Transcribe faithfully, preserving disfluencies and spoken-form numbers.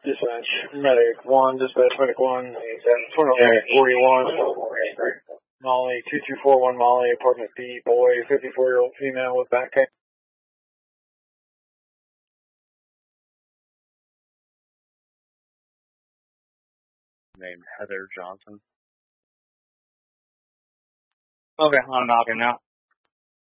Dispatch, medic one, dispatch medic one, forty-one, Molly, two two four one Molly, apartment B, boy, fifty-four-year-old female with back pain. Named Heather Johnson. Okay, I'm knocking now.